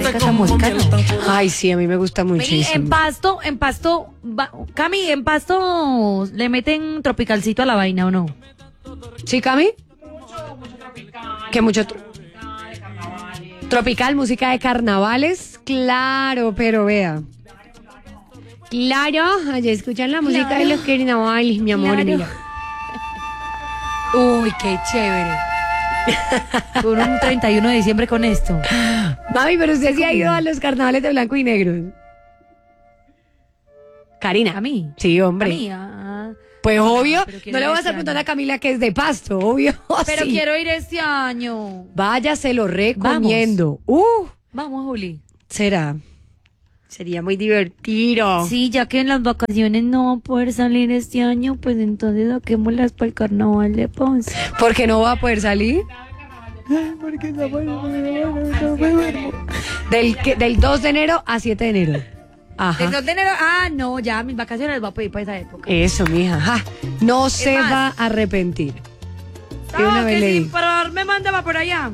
esta música, ¿no? Ay, sí, a mí me gusta Vení, muchísimo. Cami, en Pasto le meten tropicalcito a la vaina, ¿o no? ¿Sí, Cami? Que mucho tropical, música de carnavales, claro, pero vea. Claro, allá escuchan la música de los carnavales, mi amor, Claro. mira. Uy, qué chévere. Con un 31 de diciembre con esto. Mami, pero usted sí ha ido a los carnavales de blanco y negro. Karina. ¿A mí? Sí, hombre. A mí, ah. Pues obvio, Pero no quiero le ir vas a este preguntar año. a Camila que es de Pasto, obvio. Pero sí. quiero ir este año. Vaya, se lo recomiendo. Vamos, Juli. Será. Sería muy divertido. Sí, ya que en las vacaciones no va a poder salir este año, pues entonces saquémoslas para el carnaval de Ponce. ¿Por qué no va a poder salir? Del 2 de enero a 7 de enero. Ajá. El 2 de enero, no, ya mis vacaciones las voy a pedir para esa época. Eso, mija. Ja. No se más, va a arrepentir. De una vez le digo. Pero me manda va por allá.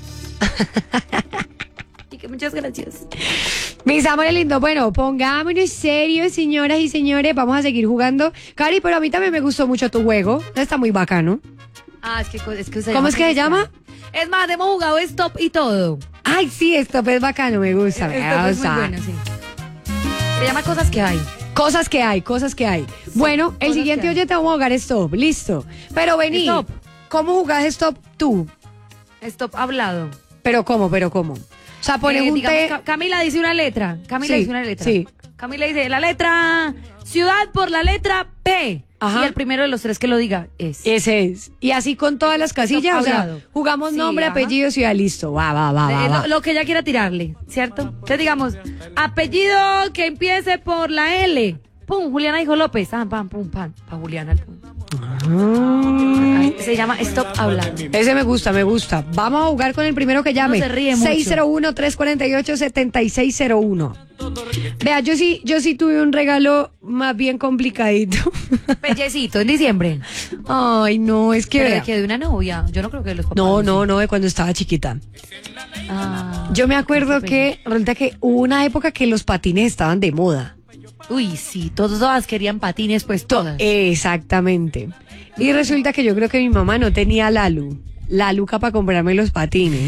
Y que muchas gracias. Mis amores lindos, bueno, pongámonos serios, señoras y señores. Vamos a seguir jugando. Cari, pero a mí también me gustó mucho tu juego. Está muy bacano. Es que ¿Cómo es que se llama? Es más, hemos jugado stop y todo. Ay, sí, esto es bacano, me gusta. Stop es muy bueno, sí. Se llama Cosas que hay. Cosas que hay, cosas que hay. Bueno, el cosas siguiente que hay. oye te vamos a jugar stop, listo. Pero vení, Stop. ¿cómo jugás stop tú? Stop hablado. ¿Pero cómo? O sea, pones un Digamos, T. Camila dice una letra. Sí. Camila dice la letra ciudad por la letra P. Ajá. Y el primero de los tres que lo diga es. Ese es. Y así con todas las casillas, o sea, hablado. jugamos Sí, nombre, ajá. apellido, ciudad, listo. Va. Lo que ella quiera tirarle, ¿cierto? Entonces digamos, apellido que empiece por la L. Pum, Juliana dijo López. Pam, pum, pam. Pa' Juliana el punto. Ahí se llama Stop Hablando. Ese me gusta. Vamos a jugar con el primero que llame. No se ríe mucho. 601-348-7601. Vea, yo sí tuve un regalo más bien complicadito. Pellecito, en diciembre. Ay, no, es que... Pero de vea. que de una novia. Yo no creo que de los papás. No, de cuando estaba chiquita. Ah, Yo me acuerdo qué que resulta que hubo una época que los patines estaban de moda. uy, sí, todas querían patines, pues todas. Exactamente. Y resulta que yo creo que mi mamá no tenía la luca para comprarme los patines.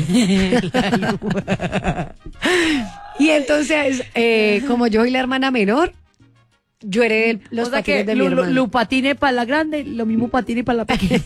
Y entonces, como yo soy la hermana menor, yo heredé los o sea patines que de mi hermana. lo patine para la grande, lo mismo patine para la pequeña.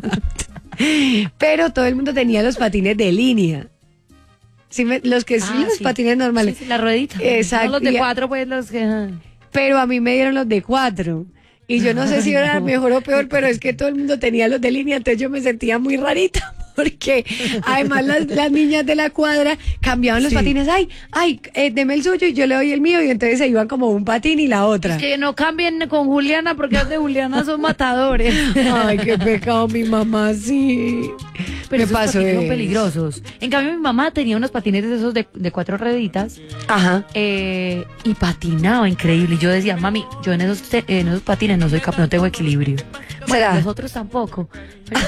Pero todo el mundo tenía los patines de línea. Sí, los que sí, los sí. patines normales. Sí, la ruedita. Exacto. No los de Y- 4, pues los que... Pero a mí me dieron los de 4. Y yo no sé si era mejor o peor, pero es que todo el mundo tenía los de línea, entonces yo me sentía muy rarita. Porque además las niñas de la cuadra cambiaban los Sí. patines. Deme el suyo y yo le doy el mío. Y entonces se iban como un patín y la otra. Que no cambien con Juliana porque los de Juliana son matadores. Ay, qué pecado, mi mamá, sí. Pero ¿Qué esos pasó? patines son peligrosos. En cambio, mi mamá tenía unos patinetes esos de 4 rueditas Ajá. y patinaba increíble. Y yo decía, mami, yo en esos patines no soy capaz, no tengo equilibrio. Bueno, ¿Será? los otros tampoco. Pero-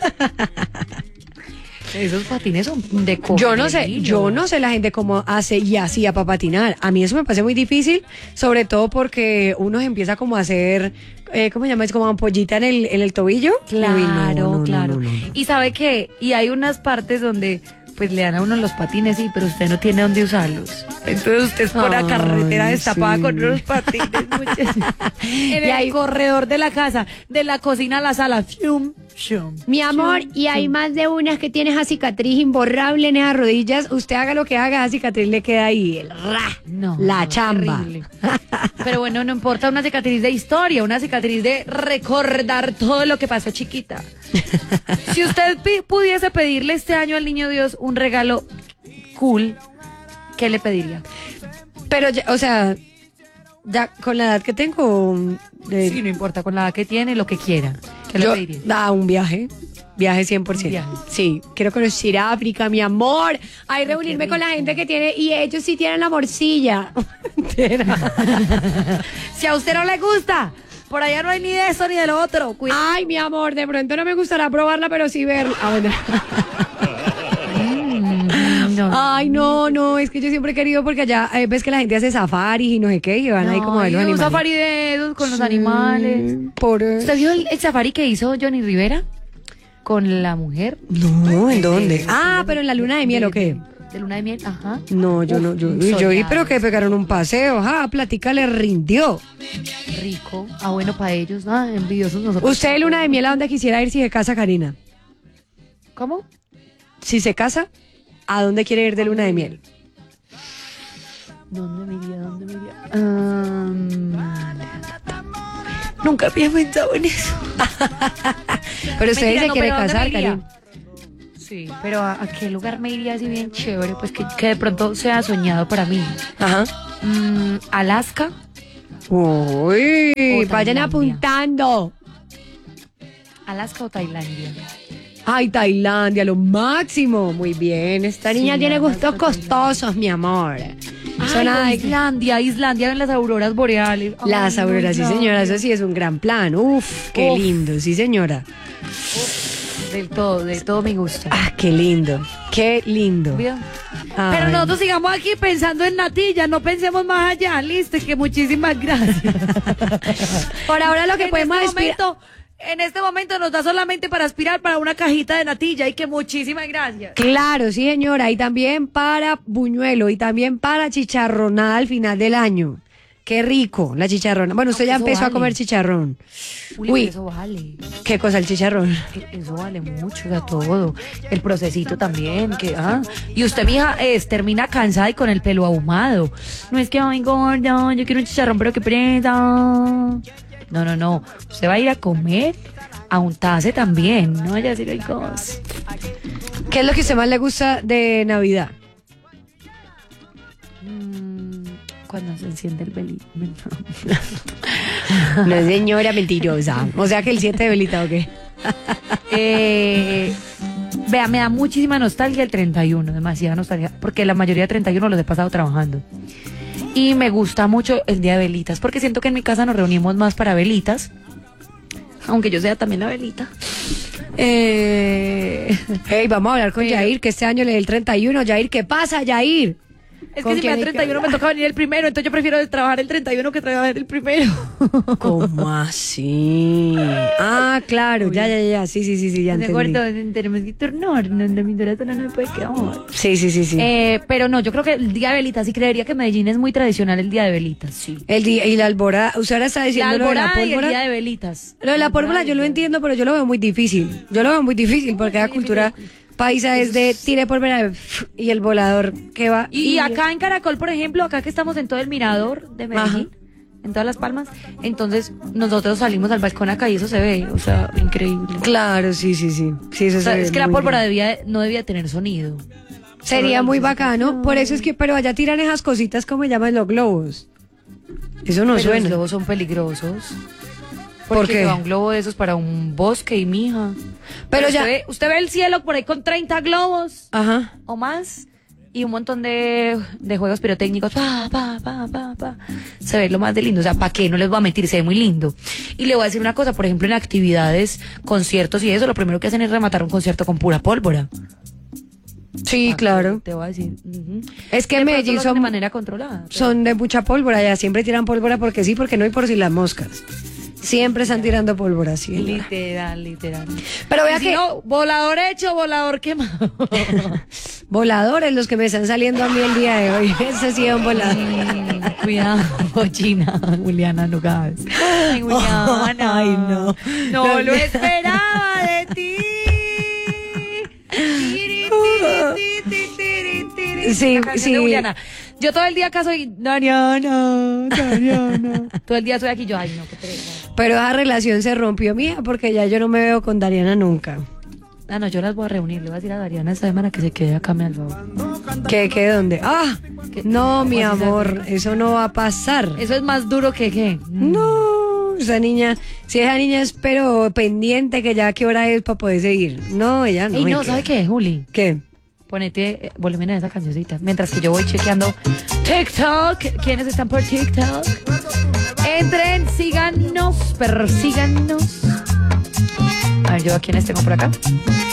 esos patines son de Yo no sé la gente cómo hace y hacía para patinar. A mí eso me parece muy difícil, sobre todo porque uno empieza como a hacer, ¿cómo se llama? Es como ampollita en el tobillo. Claro, Uy, no, claro. no. Y sabe qué, y hay unas partes donde pues le dan a uno los patines, sí, pero usted no tiene dónde usarlos. Entonces usted es por la Ay, carretera destapada sí. con unos patines. En Y ahí- el corredor de la casa, de la cocina a la sala. Fium, fium. Mi amor, y hay más de unas que tiene esa cicatriz imborrable en esas rodillas. Usted haga lo que haga, esa cicatriz le queda ahí. No, La no, chamba. terrible. Pero bueno, no importa una cicatriz de historia, una cicatriz de recordar todo lo que pasó chiquita. Si usted pudiese pedirle este año al niño Dios un regalo cool, ¿qué le pediría? Pero, o sea, ya con la edad que tengo, Sí, no importa, con la edad que tiene, lo que quiera. ¿Qué le yo pediría? da un viaje. Viaje 100%. Un viaje. Sí, quiero conocer África, mi amor. Ay, Ay, reunirme qué con la rico. gente que tiene, y ellos sí tienen la morcilla. Si a usted no le gusta, por allá no hay ni de eso ni de lo otro. Cuidado. Ay, mi amor, de pronto no me gustará probarla, pero sí verla. Ah, bueno. no. Ay, no, es que yo siempre he querido porque allá ves que la gente hace safari y no sé qué, y van ahí como a ver los un animales. safari de esos con los animales. ¿Usted vio el safari que hizo Johnny Rivera con la mujer? No, ¿en dónde? Pero en la luna de miel, ¿o qué? De luna de miel, ajá. No, yo vi, pero que pegaron un paseo, plática le rindió. Rico. Bueno, para ellos, envidiosos nosotros. ¿Usted de luna de miel a dónde quisiera ir si se casa, Karina? ¿Cómo? Si se casa, ¿a dónde quiere ir de luna de miel? ¿Dónde me iría? Nunca había pensado en eso. Pero usted se quiere casar, Karina. Sí, pero ¿a qué lugar me iría así bien chévere? Pues que de pronto sea soñado para mí. Ajá. Alaska. Uy, vayan apuntando. Alaska o Tailandia. Ay, Tailandia, lo máximo. Muy bien, esta niña tiene gustos costosos, mi amor. Islandia en las auroras boreales. Las auroras, sí señora, eso sí es un gran plan. Qué lindo, sí señora. Del todo me gusta. Qué lindo. Pero nosotros sigamos aquí pensando en natilla, no pensemos más allá, listo, que muchísimas gracias. Por ahora lo que podemos en este momento nos da solamente para aspirar para una cajita de natilla y que muchísimas gracias. Claro, sí señora, y también para buñuelo y también para chicharronada al final del año. Qué rico, la chicharrona. Bueno, usted ya empezó a comer chicharrón. Uy, eso vale. ¿Qué cosa el chicharrón? Eso vale mucho, da todo. El procesito también, Y usted, mija, termina cansada y con el pelo ahumado. No es que, ay, gorda, yo quiero un chicharrón, pero qué prenda. No. Usted va a ir a comer, a untarse también. No vaya a decir, ay, cosas. ¿Qué es lo que a usted más le gusta de Navidad? Cuando se enciende el velito. No, señora, mentirosa. O sea que el 7 de velita, ¿o qué? Vea, me da muchísima nostalgia el 31, demasiada nostalgia, porque la mayoría de 31 los he pasado trabajando. Y me gusta mucho el día de velitas, porque siento que en mi casa nos reunimos más para velitas, aunque yo sea también la velita. Vamos a hablar con Yair, que este año le dé el 31. Yair, ¿qué pasa, Yair? Es que si me da 31 me toca venir el primero, entonces yo prefiero trabajar el 31 que trabajar el primero. ¿Cómo así? Claro, ya, sí, ya entendí. De acuerdo, tenemos que turnar, no me puede quedar. Sí. Pero no, yo creo que el día de velitas, sí creería que Medellín es muy tradicional el día de velitas, sí. El día, y la alborada, usted ahora está diciendo la alborada lo de la pólvora. Y el día de velitas. Lo de la pólvora yo lo entiendo, pero yo lo veo muy difícil. Porque la cultura paisa es de tire pólvora y el volador que va. Y acá en Caracol, por ejemplo, acá que estamos en todo el mirador de Medellín, en todas las palmas, entonces nosotros salimos al balcón acá y eso se ve, o sea, increíble. Claro, sí, eso se ve. Es que la pólvora no debía tener sonido. Sería muy bacano, por eso es que, pero allá tiran esas cositas como llaman los globos. Eso no suena. Los globos son peligrosos. ¿Por qué? Va un globo de esos para un bosque y mija. Pero ya usted ve el cielo por ahí con 30 globos o más y un montón de juegos pirotécnicos. Se ve lo más de lindo. O sea, ¿para qué? No les voy a mentir, se ve muy lindo. Y le voy a decir una cosa, por ejemplo, en actividades, conciertos y eso, lo primero que hacen es rematar un concierto con pura pólvora. Sí, claro. Te voy a decir. Es que en Medellín son de manera controlada. Son de mucha pólvora, ya siempre tiran pólvora porque sí, porque no y por si las moscas. Siempre están tirando pólvora, sí. Literal. Pero vea que no, volador hecho, volador quemado. Voladores los que me están saliendo a mí el día de hoy. Ese sí es un volador. Cuidado, China, Juliana, no cabes. Ay, Juliana. Ay, no. No lo esperaba de ti. Sí. Juliana. Yo todo el día acá soy Dariana. Todo el día soy aquí yo, ay no, qué pereza. Pero esa relación se rompió, mía, porque ya yo no me veo con Dariana nunca. No, yo las voy a reunir, le voy a decir a Dariana esta semana que se quede acá, me al favor. ¿Qué dónde? No, mi amor, eso no va a pasar. Eso es más duro que qué. No, esa niña es pero pendiente que ya qué hora es para poder seguir. No, ella no. Y no, ¿sabe qué, Juli? ¿Qué? Ponete volumen a esa cancioncita. Mientras que yo voy chequeando TikTok. ¿Quiénes están por TikTok? Entren, síganos, persíganos. A ver, ¿yo a quiénes tengo por acá?